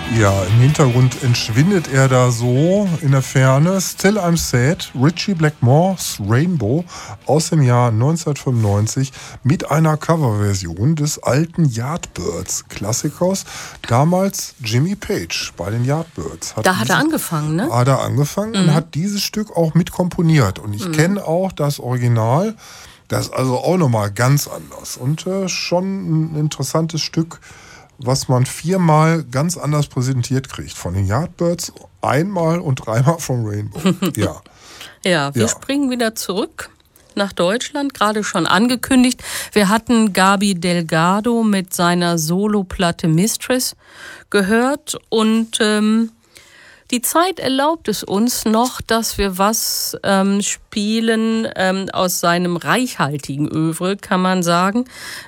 Ja, im Hintergrund entschwindet er da so in der Ferne. Still I'm Sad, Ritchie Blackmore's Rainbow aus dem Jahr 1995 mit einer Coverversion des alten Yardbirds-Klassikers. Damals Jimmy Page bei den Yardbirds. Da hat er angefangen, ne? Hat er angefangen und hat dieses Stück auch mitkomponiert. Und ich kenne auch das Original. Das ist also auch nochmal ganz anders. Und schon ein interessantes Stück, was man 4-mal ganz anders präsentiert kriegt. Von den Yardbirds einmal und 3-mal vom Rainbow. Ja. Ja, wir springen wieder zurück nach Deutschland, gerade schon angekündigt. Wir hatten Gaby Delgado mit seiner Soloplatte Mistress gehört und die Zeit erlaubt es uns noch, dass wir was spielen aus seinem reichhaltigen Œuvre, kann man sagen,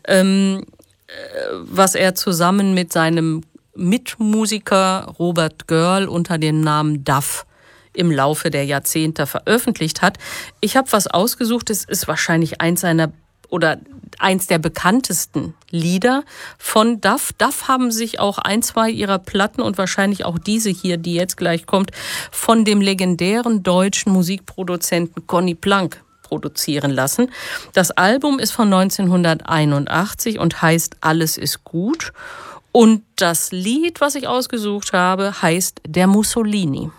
was er zusammen mit seinem Mitmusiker Robert Görl unter dem Namen Duff im Laufe der Jahrzehnte veröffentlicht hat. Ich habe was ausgesucht, es ist wahrscheinlich eins der bekanntesten Lieder von Duff. Duff haben sich auch 1-2 ihrer Platten und wahrscheinlich auch diese hier, die jetzt gleich kommt, von dem legendären deutschen Musikproduzenten Conny Plank produzieren lassen. Das Album ist von 1981 und heißt Alles ist gut. Und das Lied, was ich ausgesucht habe, heißt Der Mussolini.